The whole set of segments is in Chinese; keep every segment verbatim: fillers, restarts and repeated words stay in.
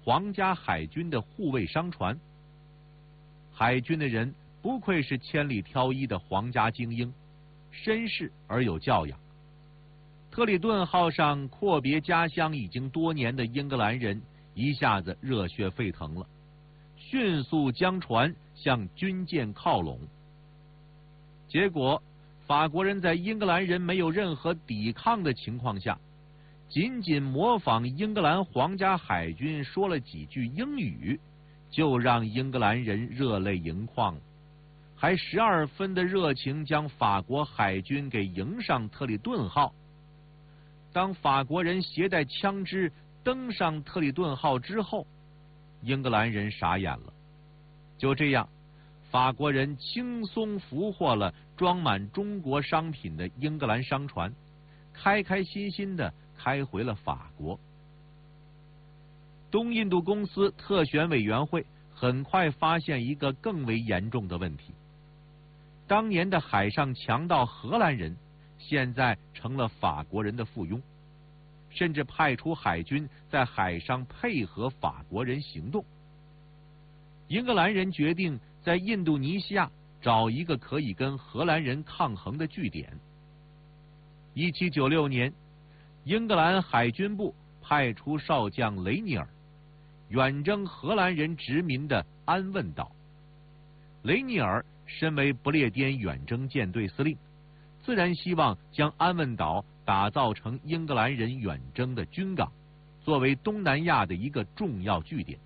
皇家海军的护卫商船。海军的人不愧是千里挑一的皇家精英，绅士而有教养。特里顿号上阔别家乡已经多年的英格兰人一下子热血沸腾了，迅速将船向军舰靠拢。结果，法国人在英格兰人没有任何抵抗的情况下，仅仅模仿英格兰皇家海军说了几句英语，就让英格兰人热泪盈眶了，还十二分的热情将法国海军给迎上特里顿号。当法国人携带枪支登上特里顿号之后，英格兰人傻眼了。就这样，法国人轻松俘获了装满中国商品的英格兰商船，开开心心的开回了法国。东印度公司特选委员会很快发现一个更为严重的问题：当年的海上强盗荷兰人现在成了法国人的附庸，甚至派出海军在海上配合法国人行动。英格兰人决定在印度尼西亚找一个可以跟荷兰人抗衡的据点。一七九六年，英格兰海军部派出少将雷尼尔远征荷兰人殖民的安汶岛。雷尼尔身为不列颠远征舰队司令，自然希望将安汶岛打造成英格兰人远征的军港，作为东南亚的一个重要据点。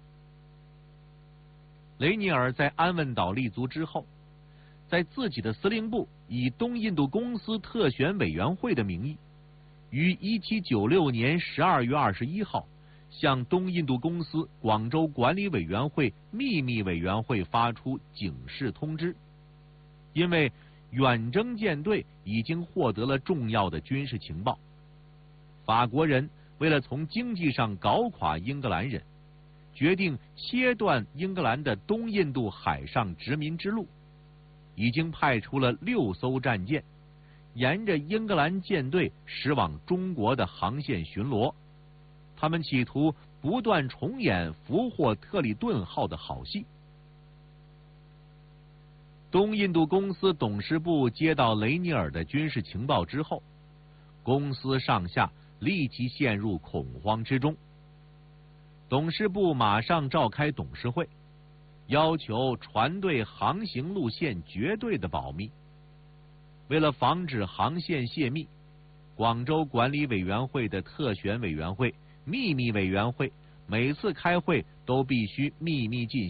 雷尼尔在安汶岛立足之后，在自己的司令部以东印度公司特选委员会的名义，于一七九六年十二月二十一号向东印度公司广州管理委员会秘密委员会发出警示通知，因为远征舰队已经获得了重要的军事情报。法国人为了从经济上搞垮英格兰人，决定切断英格兰的东印度海上殖民之路，已经派出了六艘战舰，沿着英格兰舰队驶往中国的航线巡逻。他们企图不断重演俘获特里顿号的好戏。东印度公司董事部接到雷尼尔的军事情报之后，公司上下立即陷入恐慌之中。董事部马上召开董事会，要求船队航行路线绝对的保密。为了防止航线泄密，广州管理委员会的特选委员会、秘密委员会每次开会都必须秘密进行。